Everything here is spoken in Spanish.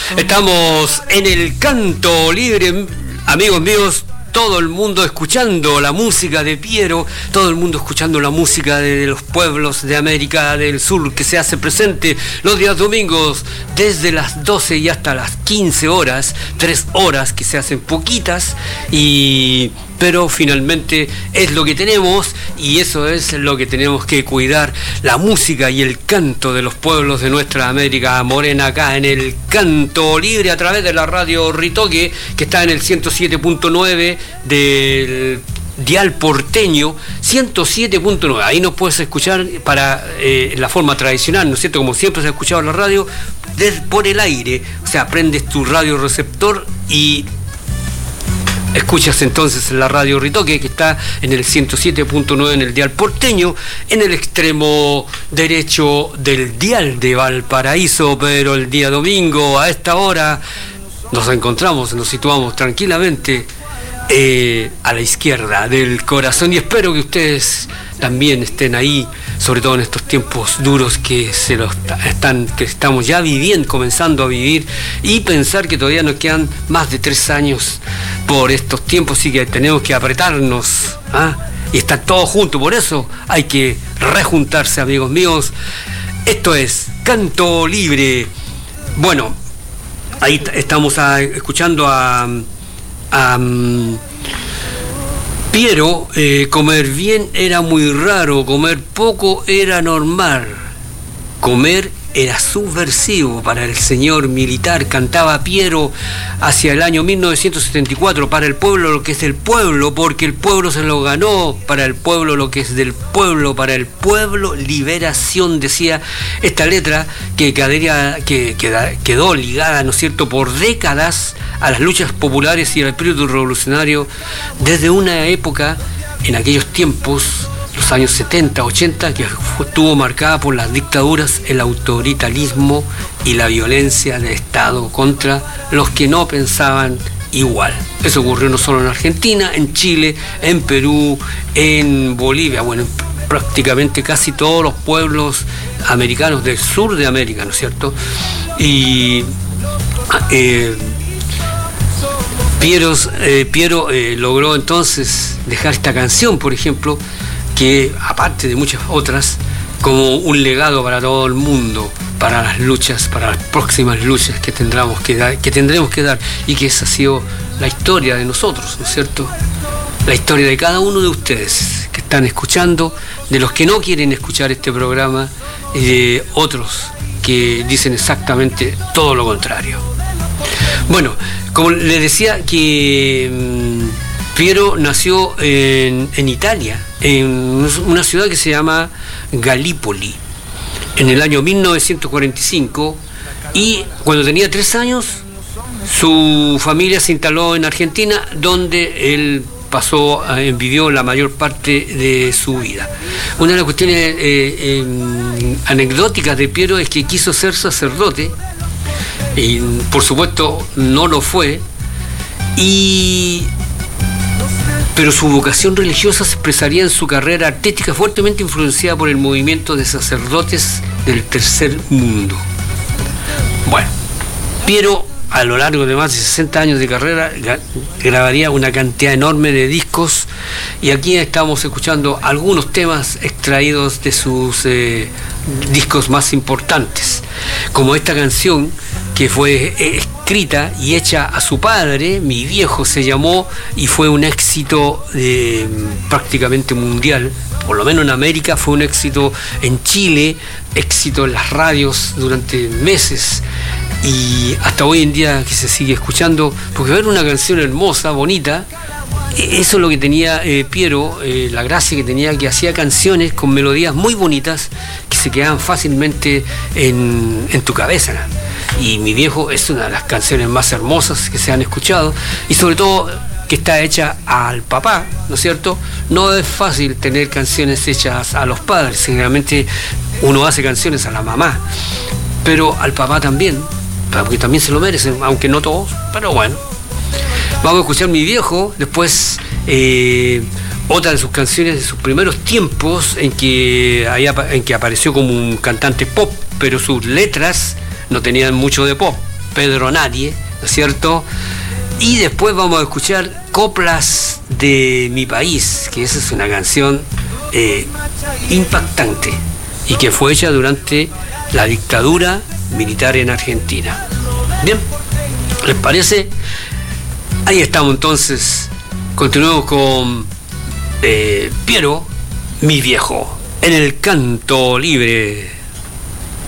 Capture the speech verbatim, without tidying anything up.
Estamos en el canto libre, amigos míos, todo el mundo escuchando la música de Piero, todo el mundo escuchando la música de los pueblos de América del Sur que se hace presente los días domingos desde las doce y hasta las quince horas, tres horas que se hacen poquitas, y pero finalmente es lo que tenemos y eso es lo que tenemos que cuidar, la música y el canto de los pueblos de nuestra América Morena, acá en el canto libre a través de la radio Ritoque, que está en el ciento siete punto nueve del dial porteño, ciento siete punto nueve. Ahí nos puedes escuchar para eh, la forma tradicional, ¿no es cierto? Como siempre se ha escuchado en la radio, desde, por el aire, o sea, prendes tu radio receptor y escuchas entonces la radio Ritoque, que está en el ciento siete punto nueve en el dial porteño, en el extremo derecho del dial de Valparaíso. Pero el día domingo a esta hora nos encontramos, nos situamos tranquilamente eh, a la izquierda del corazón, y espero que ustedes también estén ahí, sobre todo en estos tiempos duros que se los están, que estamos ya viviendo, comenzando a vivir, y pensar que todavía nos quedan más de tres años por estos tiempos, y que tenemos que apretarnos, ¿ah? y estar todos juntos. Por eso hay que rejuntarse, amigos míos. Esto es Canto Libre. Bueno, ahí estamos a, escuchando a, a um, Piero. eh, comer bien era muy raro, comer poco era normal, comer era subversivo para el señor militar, cantaba Piero hacia el año mil novecientos setenta y cuatro. Para el pueblo lo que es del pueblo, porque el pueblo se lo ganó, para el pueblo lo que es del pueblo, para el pueblo liberación, decía esta letra que, quedaría, que, que quedó ligada, ¿no es cierto?, por décadas a las luchas populares y al espíritu revolucionario desde una época, en aquellos tiempos, los años setenta, ochenta, que estuvo marcada por las dictaduras, el autoritarismo y la violencia de Estado contra los que no pensaban igual. Eso ocurrió no solo en Argentina, en Chile, en Perú, en Bolivia, bueno, en prácticamente casi todos los pueblos americanos del sur de América, ¿no es cierto? Y eh, Piero, eh, Piero eh, logró entonces dejar esta canción, por ejemplo, que aparte de muchas otras, como un legado para todo el mundo, para las luchas, para las próximas luchas que tendremos que dar, que tendremos que dar, y que esa ha sido la historia de nosotros, ¿no es cierto? La historia de cada uno de ustedes que están escuchando, de los que no quieren escuchar este programa, y de otros que dicen exactamente todo lo contrario. Bueno, como les decía, que mmm, Piero nació en, en Italia, en una ciudad que se llama Gallipoli, en el año mil novecientos cuarenta y cinco, y cuando tenía tres años su familia se instaló en Argentina, donde él pasó, eh, vivió la mayor parte de su vida. Una de las cuestiones eh, eh, anecdóticas de Piero es que quiso ser sacerdote, y por supuesto no lo fue, y pero su vocación religiosa se expresaría en su carrera artística, fuertemente influenciada por el movimiento de sacerdotes del tercer mundo. Bueno, Piero, a lo largo de más de sesenta años de carrera, grabaría una cantidad enorme de discos, y aquí estamos escuchando algunos temas extraídos de sus eh, discos más importantes, como esta canción que fue escrita y hecha a su padre, Mi Viejo se llamó, y fue un éxito eh, prácticamente mundial, por lo menos en América, fue un éxito en Chile, éxito en las radios durante meses, y hasta hoy en día que se sigue escuchando, porque era una canción hermosa, bonita. Eso es lo que tenía eh, Piero, eh, la gracia que tenía, que hacía canciones con melodías muy bonitas que se quedaban fácilmente en, en tu cabeza, ¿no? Y Mi Viejo es una de las canciones más hermosas que se han escuchado, y sobre todo que está hecha al papá, ¿no es cierto? No es fácil tener canciones hechas a los padres, generalmente uno hace canciones a la mamá, pero al papá también, porque también se lo merecen, aunque no todos, pero bueno. Vamos a escuchar Mi Viejo, después eh, otra de sus canciones de sus primeros tiempos, en que, ahí, en que apareció como un cantante pop, pero sus letras no tenían mucho de pop, Pedro Nadie, ¿no es cierto? Y después vamos a escuchar Coplas de mi país, que esa es una canción eh, impactante y que fue hecha durante la dictadura militar en Argentina. Bien, ¿les parece? Ahí estamos entonces. Continuamos con eh, Piero, mi viejo, en el canto libre.